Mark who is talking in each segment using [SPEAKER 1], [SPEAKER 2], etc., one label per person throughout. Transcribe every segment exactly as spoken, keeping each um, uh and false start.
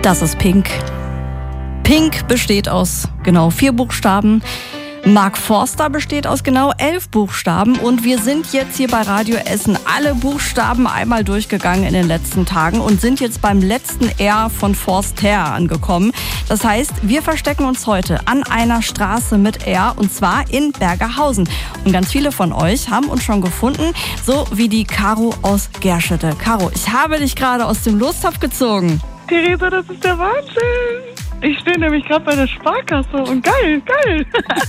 [SPEAKER 1] Das ist Pink. Pink besteht aus genau vier Buchstaben. Mark Forster besteht aus genau elf Buchstaben und wir sind jetzt hier bei Radio Essen alle Buchstaben einmal durchgegangen in den letzten Tagen und sind jetzt beim letzten R von Forster angekommen. Das heißt, wir verstecken uns heute an einer Straße mit R und zwar in Bergerhausen. Und ganz viele von euch haben uns schon gefunden, so wie die Caro aus Gerschede. Caro, ich habe dich gerade aus dem Lostopf gezogen.
[SPEAKER 2] Theresa, das ist der Wahnsinn. Ich stehe nämlich gerade bei der Sparkasse und geil, geil.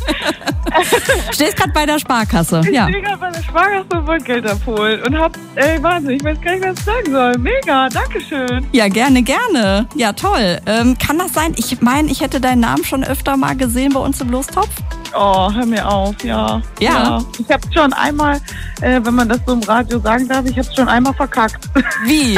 [SPEAKER 1] Stehst gerade bei der Sparkasse,
[SPEAKER 2] ich
[SPEAKER 1] ja.
[SPEAKER 2] Ich stehe gerade bei der Sparkasse und wollte Geld abholen und hab, ey, Wahnsinn, ich weiß gar nicht, was ich sagen soll. Mega, dankeschön.
[SPEAKER 1] Ja, gerne, gerne. Ja, toll. Ähm, kann das sein? Ich meine, ich hätte deinen Namen schon öfter mal gesehen bei uns im Lostopf.
[SPEAKER 2] Oh, hör mir auf, ja.
[SPEAKER 1] Ja.
[SPEAKER 2] ja. Ich habe schon einmal, äh, wenn man das so im Radio sagen darf, ich habe schon einmal verkackt.
[SPEAKER 1] Wie?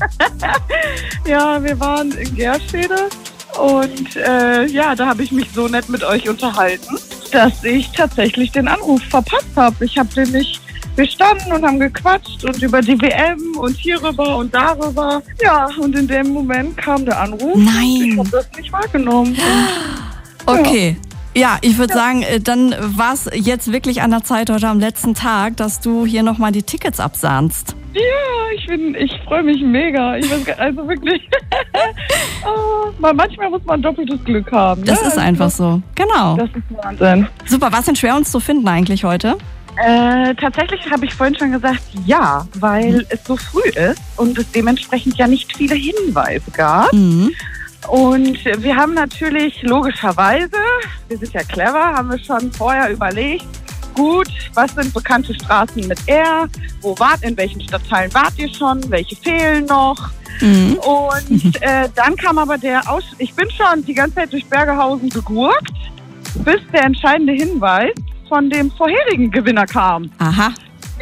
[SPEAKER 2] Ja, wir waren in Gerschede. Und äh, ja, da habe ich mich so nett mit euch unterhalten, dass ich tatsächlich den Anruf verpasst habe. Ich habe den nicht, wir standen und haben gequatscht und über die W M und hierüber und darüber. Ja, und in dem Moment kam der Anruf.
[SPEAKER 1] Nein.
[SPEAKER 2] Ich habe das nicht wahrgenommen. Und,
[SPEAKER 1] okay. Ja, ich würde ja. sagen, dann war es jetzt wirklich an der Zeit heute am letzten Tag, dass du hier nochmal die Tickets absahnst.
[SPEAKER 2] Ja, ich bin, ich freue mich mega. Ich weiß, also wirklich, oh, manchmal muss man doppeltes Glück haben.
[SPEAKER 1] Das
[SPEAKER 2] ne?
[SPEAKER 1] ist einfach so, genau.
[SPEAKER 2] Das ist Wahnsinn.
[SPEAKER 1] Super, war es denn schwer, uns zu finden eigentlich heute?
[SPEAKER 2] Äh, tatsächlich habe ich vorhin schon gesagt, ja, weil mhm. es so früh ist und es dementsprechend ja nicht viele Hinweise gab.
[SPEAKER 1] Mhm.
[SPEAKER 2] Und wir haben natürlich logischerweise, wir sind ja clever, haben wir schon vorher überlegt, gut, was sind bekannte Straßen mit R? Wo wart, in welchen Stadtteilen wart ihr schon? Welche fehlen noch? Mhm. Und äh, dann kam aber der Aus... Ich bin schon die ganze Zeit durch Bergerhausen gegurkt, bis der entscheidende Hinweis von dem vorherigen Gewinner kam.
[SPEAKER 1] Aha.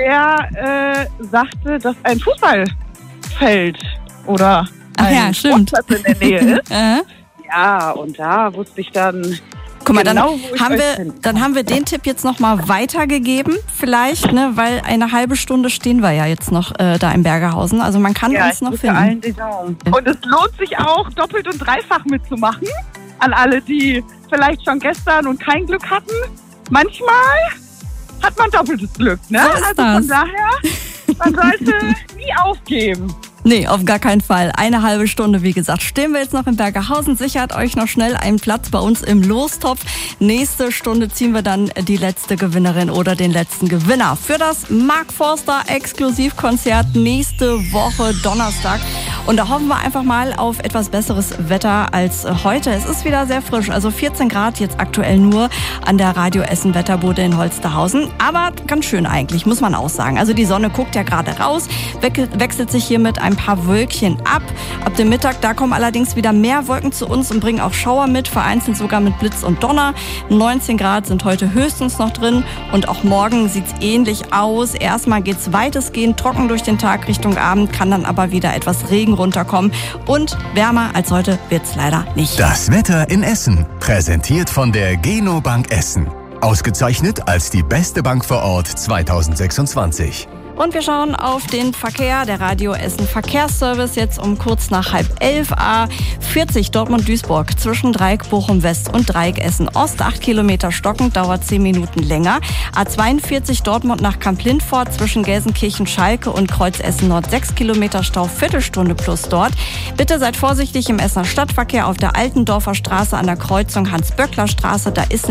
[SPEAKER 2] Der äh, sagte, dass ein Fußballfeld oder
[SPEAKER 1] Ach
[SPEAKER 2] ein
[SPEAKER 1] ja, stimmt.
[SPEAKER 2] Sportplatz in der Nähe ist. Ja, und da wusste ich dann...
[SPEAKER 1] Guck mal,
[SPEAKER 2] genau,
[SPEAKER 1] dann, haben wir, dann haben wir den Tipp jetzt nochmal weitergegeben, vielleicht, ne, weil eine halbe Stunde stehen wir ja jetzt noch äh, da in Bergerhausen. Also man kann
[SPEAKER 2] ja,
[SPEAKER 1] uns noch
[SPEAKER 2] ich
[SPEAKER 1] finden.
[SPEAKER 2] Allen die Daumen. Und es lohnt sich auch, doppelt und dreifach mitzumachen. An alle, die vielleicht schon gestern und kein Glück hatten. Manchmal hat man doppeltes Glück, ne?
[SPEAKER 1] So ist
[SPEAKER 2] also
[SPEAKER 1] das.
[SPEAKER 2] Von daher, man sollte nie aufgeben.
[SPEAKER 1] Nee, auf gar keinen Fall. Eine halbe Stunde, wie gesagt, stehen wir jetzt noch in Bergerhausen. Sichert euch noch schnell einen Platz bei uns im Lostopf. Nächste Stunde ziehen wir dann die letzte Gewinnerin oder den letzten Gewinner für das Mark Forster Exklusivkonzert nächste Woche Donnerstag. Und da hoffen wir einfach mal auf etwas besseres Wetter als heute. Es ist wieder sehr frisch, also vierzehn Grad jetzt aktuell nur an der Radio Essen Wetterbude in Holsterhausen. Aber ganz schön eigentlich, muss man auch sagen. Also die Sonne guckt ja gerade raus, wechselt sich hier mit einem ein paar Wölkchen ab. Ab dem Mittag, da kommen allerdings wieder mehr Wolken zu uns und bringen auch Schauer mit, vereinzelt sogar mit Blitz und Donner. neunzehn Grad sind heute höchstens noch drin und auch morgen sieht es ähnlich aus. Erstmal geht es weitestgehend trocken durch den Tag Richtung Abend, kann dann aber wieder etwas Regen runterkommen und wärmer als heute wird es leider nicht.
[SPEAKER 3] Das Wetter in Essen, präsentiert von der Geno Bank Essen. Ausgezeichnet als die beste Bank vor Ort zweitausendsechsundzwanzig.
[SPEAKER 1] Und wir schauen auf den Verkehr. Der Radio Essen Verkehrsservice jetzt um kurz nach halb elf. A vierzig Dortmund-Duisburg zwischen Dreieck Bochum-West und Dreieck Essen-Ost. acht Kilometer stockend, dauert zehn Minuten länger. A zweiundvierzig Dortmund nach Kamp-Lindfort zwischen Gelsenkirchen-Schalke und Kreuz Essen-Nord. sechs Kilometer Stau, Viertelstunde plus dort. Bitte seid vorsichtig im Essener Stadtverkehr auf der Altendorfer Straße an der Kreuzung Hans-Böckler-Straße. Da ist